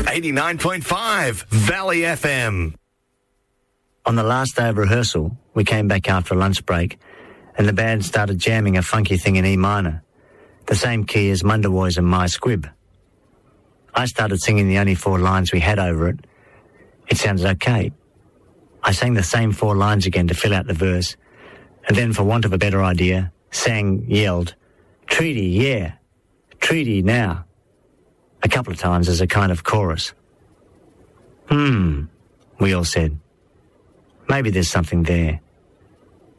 89.5 Valley FM. On the last day of rehearsal, we came back after a lunch break and the band started jamming a funky thing in E minor, the same key as Mundawoy's and My Squib. I started singing the only 4 lines we had over it. It sounded okay. I sang the same 4 lines again to fill out the verse, and then, for want of a better idea, yelled, "Treaty, yeah, treaty now," a couple of times as a kind of chorus. We all said. Maybe there's something there.